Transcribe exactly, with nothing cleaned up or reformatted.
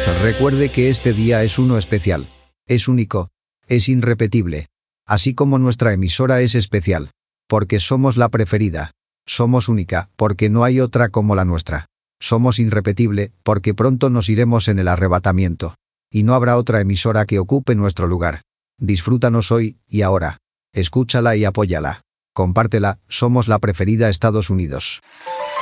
Recuerde que este día es uno especial. Es único. Es irrepetible. Así como nuestra emisora es especial. Porque somos la preferida. Somos única, porque no hay otra como la nuestra. Somos irrepetible, porque pronto nos iremos en el arrebatamiento. Y no habrá otra emisora que ocupe nuestro lugar. Disfrútanos hoy y ahora. Escúchala y apóyala. Compártela, somos la preferida Estados Unidos.